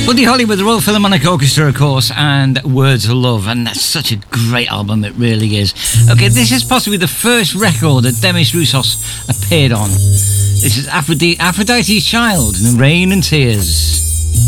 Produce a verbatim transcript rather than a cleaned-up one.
Buddy Holly with the Royal Philharmonic Orchestra, of course, and Words of Love, and that's such a great album, it really is. Okay, this is possibly the first record that Demis Roussos appeared on. This is Aphrodite, Aphrodite's Child, in Rain and Tears.